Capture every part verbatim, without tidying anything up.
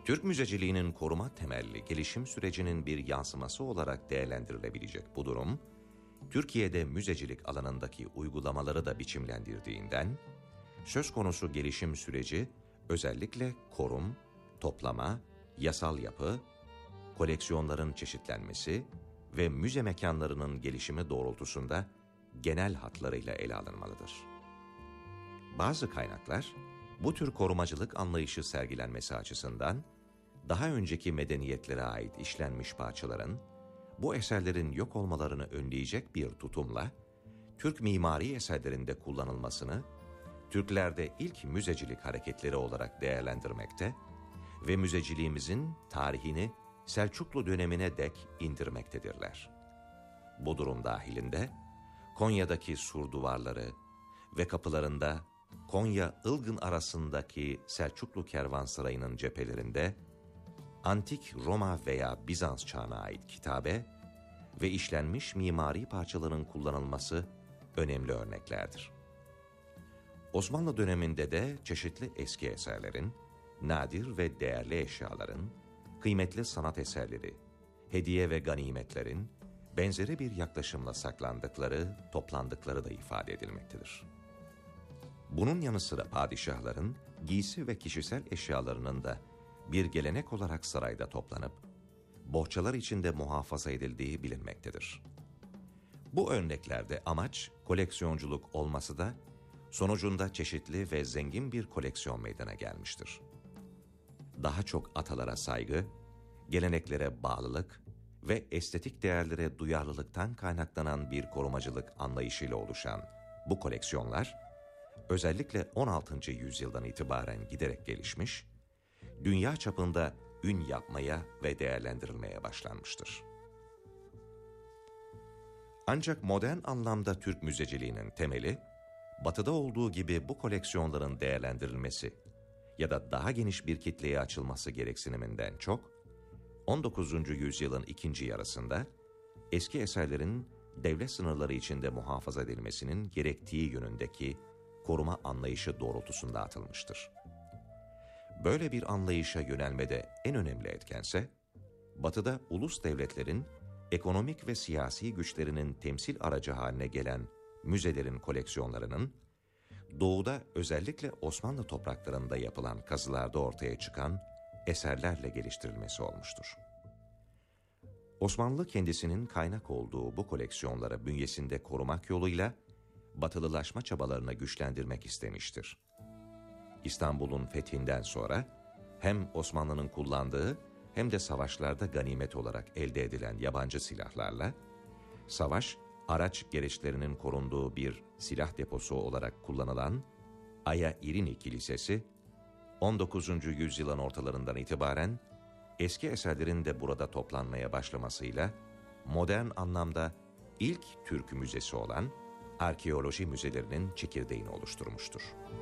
Türk müzeciliğinin koruma temelli gelişim sürecinin bir yansıması olarak değerlendirilebilecek bu durum, Türkiye'de müzecilik alanındaki uygulamaları da biçimlendirdiğinden, söz konusu gelişim süreci özellikle korum, toplama, yasal yapı, koleksiyonların çeşitlenmesi ve müze mekanlarının gelişimi doğrultusunda genel hatlarıyla ele alınmalıdır. Bazı kaynaklar, bu tür korumacılık anlayışı sergilenmesi açısından, daha önceki medeniyetlere ait işlenmiş parçaların, bu eserlerin yok olmalarını önleyecek bir tutumla, Türk mimari eserlerinde kullanılmasını, Türklerde ilk müzecilik hareketleri olarak değerlendirmekte ve müzeciliğimizin tarihini Selçuklu dönemine dek indirmektedirler. Bu durum dahilinde, Konya'daki sur duvarları ve kapılarında Konya-Ilgın arasındaki Selçuklu kervansarayının cephelerinde, antik Roma veya Bizans çağına ait kitabe ve işlenmiş mimari parçaların kullanılması önemli örneklerdir. Osmanlı döneminde de çeşitli eski eserlerin, nadir ve değerli eşyaların, kıymetli sanat eserleri, hediye ve ganimetlerin benzeri bir yaklaşımla saklandıkları, toplandıkları da ifade edilmektedir. Bunun yanı sıra padişahların giysi ve kişisel eşyalarının da bir gelenek olarak sarayda toplanıp, bohçalar içinde muhafaza edildiği bilinmektedir. Bu örneklerde amaç koleksiyonculuk olması da, sonucunda çeşitli ve zengin bir koleksiyon meydana gelmiştir. Daha çok atalara saygı, geleneklere bağlılık ve estetik değerlere duyarlılıktan kaynaklanan bir korumacılık anlayışıyla oluşan bu koleksiyonlar, özellikle on altıncı yüzyıldan itibaren giderek gelişmiş, dünya çapında ün yapmaya ve değerlendirilmeye başlanmıştır. Ancak modern anlamda Türk müzeciliğinin temeli, Batı'da olduğu gibi bu koleksiyonların değerlendirilmesi ya da daha geniş bir kitleye açılması gereksiniminden çok, on dokuzuncu yüzyılın ikinci yarısında eski eserlerin devlet sınırları içinde muhafaza edilmesinin gerektiği yönündeki koruma anlayışı doğrultusunda atılmıştır. Böyle bir anlayışa yönelmede en önemli etkense, Batı'da ulus devletlerin ekonomik ve siyasi güçlerinin temsil aracı haline gelen müzelerin koleksiyonlarının, Doğu'da özellikle Osmanlı topraklarında yapılan kazılarda ortaya çıkan eserlerle geliştirilmesi olmuştur. Osmanlı kendisinin kaynak olduğu bu koleksiyonları bünyesinde korumak yoluyla batılılaşma çabalarını güçlendirmek istemiştir. İstanbul'un fethinden sonra hem Osmanlı'nın kullandığı hem de savaşlarda ganimet olarak elde edilen yabancı silahlarla, savaş, araç gereçlerinin korunduğu bir silah deposu olarak kullanılan Aya İrini Kilisesi, on dokuzuncu yüzyılın ortalarından itibaren eski eserlerin de burada toplanmaya başlamasıyla modern anlamda ilk Türk müzesi olan arkeoloji müzelerinin çekirdeğini oluşturmuştur.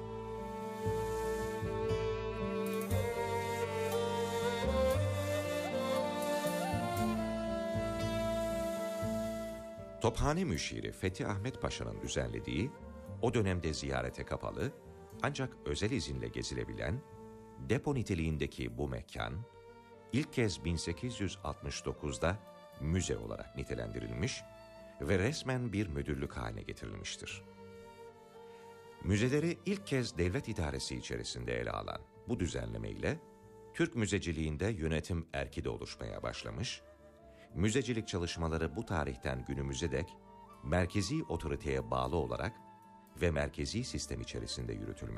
Tophane Müşiri Fethi Ahmet Paşa'nın düzenlediği, o dönemde ziyarete kapalı ancak özel izinle gezilebilen depo niteliğindeki bu mekan, ilk kez bin sekiz yüz altmış dokuzda müze olarak nitelendirilmiş ve resmen bir müdürlük haline getirilmiştir. Müzeleri ilk kez devlet idaresi içerisinde ele alan bu düzenleme ile Türk müzeciliğinde yönetim erki de oluşmaya başlamış, müzecilik çalışmaları bu tarihten günümüze dek merkezi otoriteye bağlı olarak ve merkezi sistem içerisinde yürütülmüştür.